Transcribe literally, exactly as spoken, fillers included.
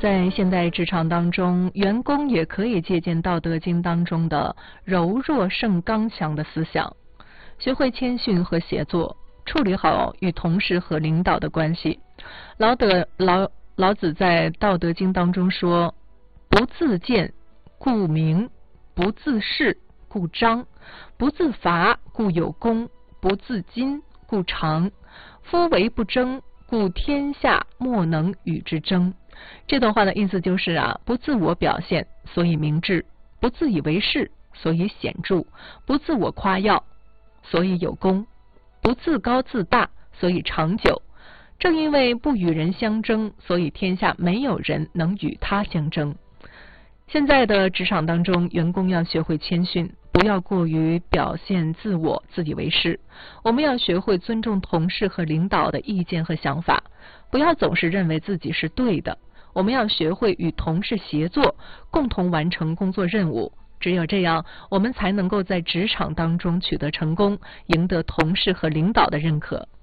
在现代职场当中，员工也可以借鉴《道德经》当中的柔弱胜刚强的思想，学会谦逊和协作，处理好与同事和领导的关系。老德老老子在《道德经》当中说：不自见，故明；不自是，故彰；不自伐，故有功；不自矜，故长。夫为不争，故天下莫能与之争。这段话的意思就是啊，不自我表现，所以明智；不自以为是，所以显著；不自我夸耀，所以有功；不自高自大，所以长久。正因为不与人相争，所以天下没有人能与他相争。现在的职场当中，员工要学会谦逊，不要过于表现自我、自以为是。我们要学会尊重同事和领导的意见和想法，不要总是认为自己是对的。我们要学会与同事协作，共同完成工作任务。只有这样，我们才能够在职场当中取得成功，赢得同事和领导的认可。